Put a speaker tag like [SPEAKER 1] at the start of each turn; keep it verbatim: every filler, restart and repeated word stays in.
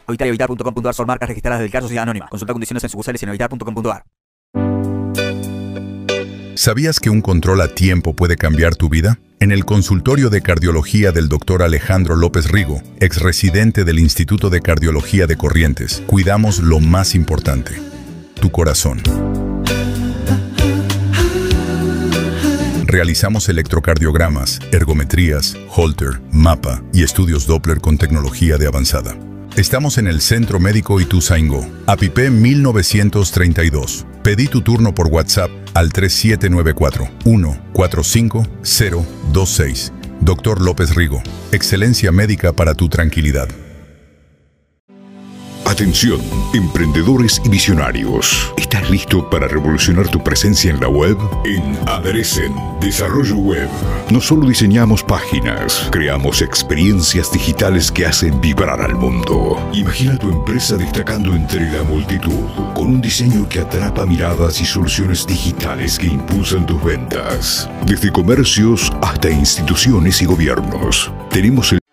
[SPEAKER 1] Ovitar y Ovitar punto com punto ar son marcas registradas del caso Sociedad Anónima. Consulta condiciones en sucursales y en ovitar punto com punto ar.
[SPEAKER 2] ¿Sabías que un control a tiempo puede cambiar tu vida? En el consultorio de cardiología del doctor Alejandro López Rigo, exresidente del Instituto de Cardiología de Corrientes, cuidamos lo más importante, tu corazón. Realizamos electrocardiogramas, ergometrías, Holter, mapa y estudios Doppler con tecnología de avanzada. Estamos en el Centro Médico Ituzaingó, Apipé mil novecientos treinta y dos. Pedí tu turno por WhatsApp al tres siete nueve cuatro, uno cuatro cinco cero dos seis. Doctor López Rigo, excelencia médica para tu tranquilidad.
[SPEAKER 3] Atención, emprendedores y visionarios. ¿Estás listo para revolucionar tu presencia en la web? En Adresen Desarrollo Web no solo diseñamos páginas, creamos experiencias digitales que hacen vibrar al mundo. Imagina tu empresa destacando entre la multitud, con un diseño que atrapa miradas y soluciones digitales que impulsan tus ventas. Desde comercios hasta instituciones y gobiernos, tenemos el